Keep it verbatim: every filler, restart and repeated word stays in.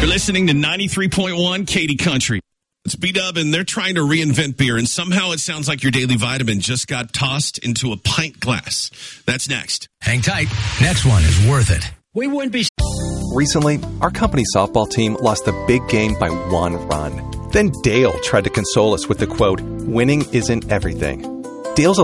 You're listening to ninety-three point one Katy Country. It's B-Dub, and they're trying to reinvent beer, and somehow it sounds like your daily vitamin just got tossed into a pint glass. That's next. Hang tight. Next one is worth it. We wouldn't be... Recently, our company softball team lost the big game by one run. Then Dale tried to console us with the quote, "Winning isn't everything." Dale's a